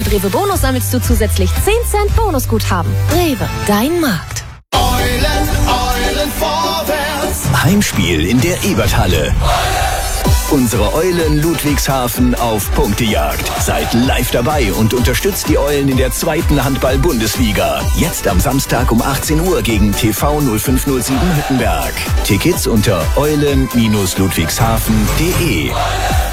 Rewe Bonus sammelst du zusätzlich 10 Cent Bonusguthaben. Rewe, dein Markt. Eulen vorwärts. Heimspiel in der Eberthalle. Unsere Eulen Ludwigshafen auf Punktejagd. Seid live dabei und unterstützt die Eulen in der 2. Handball-Bundesliga. Jetzt am Samstag um 18 Uhr gegen TV 0507 Hüttenberg. Tickets unter eulen-ludwigshafen.de.